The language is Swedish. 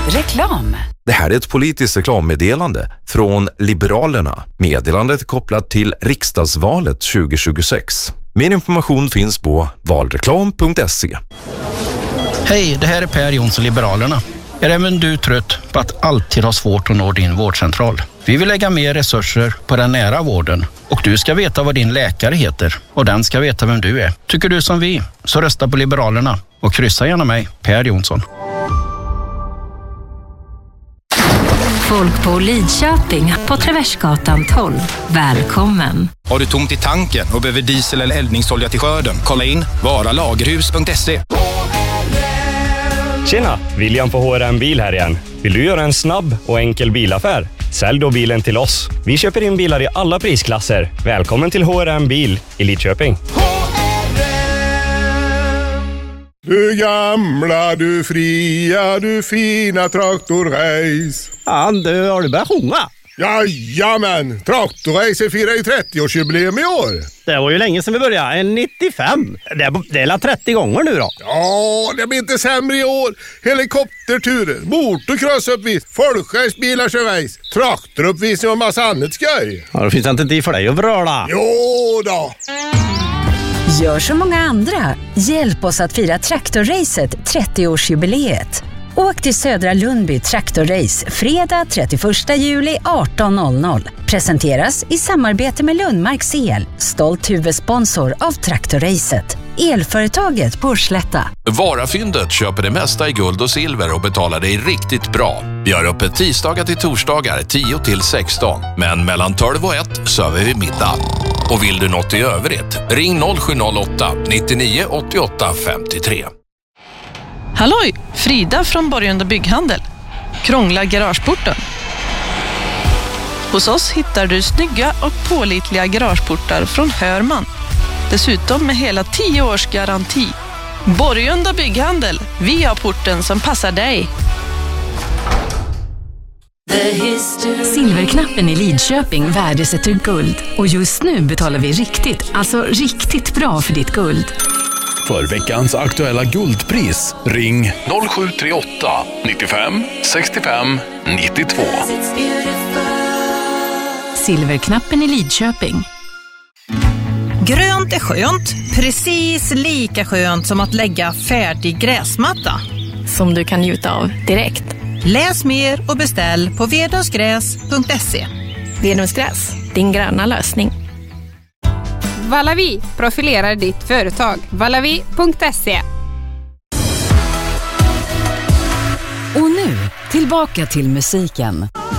Reklam. Det här är ett politiskt reklammeddelande från Liberalerna. Meddelandet är kopplat till riksdagsvalet 2026. Mer information finns på valreklam.se. Hej, det här är Per Jonsson, Liberalerna. Är även du trött på att alltid ha svårt att nå din vårdcentral? Vi vill lägga mer resurser på den nära vården. Och du ska veta vad din läkare heter. Och den ska veta vem du är. Tycker du som vi, så rösta på Liberalerna. Och kryssa gärna mig, Per Jonsson. Folk på Lidköping på Traversgatan 12. Välkommen. Har du tomt i tanken och behöver diesel eller eldningsolja till skörden? Kolla in varalagerhus.se. Tjena, William på HRM Bil här igen. Vill du göra en snabb och enkel bilaffär? Sälj då bilen till oss. Vi köper in bilar i alla prisklasser. Välkommen till HRM Bil i Lidköping. Du gamla, du fria, du fina traktorrace. Ja, du har du börjat sjunga? Jajamän, traktorrace firar ju 30-årsjubileum i år. Det var ju länge sedan vi började, 95. Det är la 30 gånger nu då. Ja, det blir inte sämre i år. Helikopterturer, motorcrossuppvis, folkracebilar kör race, traktoruppvisning och massa annat skoj. Ja, då finns det inte tid för dig att vröla. Jo då. Gör som många andra. Hjälp oss att fira traktorracet 30-årsjubileet. Åk till Södra Lundby Traktorrace fredag 31 juli 18.00. Presenteras i samarbete med Lundmarks El, stolt huvudsponsor av Traktorracet. Elföretaget Borsletta. Varafyndet köper det mesta i guld och silver och betalar dig riktigt bra. Vi har öppet tisdagar till torsdagar 10 till 16. Men mellan 12 och 1 söver vi middag. Och vill du något i övrigt, ring 0708 99 88 53. Halloj, Frida från Borgunda Bygghandel. Krångla garageporten. Hos oss hittar du snygga och pålitliga garageportar från Hörman. Dessutom med hela 10 års garanti. Borgunda Bygghandel, vi har porten som passar dig. Silverknappen i Lidköping värdesätter guld. Och just nu betalar vi riktigt bra för ditt guld. För veckans aktuella guldpris, ring 0738 95 65 92. Silverknappen i Lidköping. Grönt är skönt, precis lika skönt som att lägga färdig gräsmatta. Som du kan njuta av direkt. Läs mer och beställ på vedungsgräs.se. Vedungsgräs, din gröna lösning. Valavi profilerar ditt företag. Valavi.se. Och nu, tillbaka till musiken.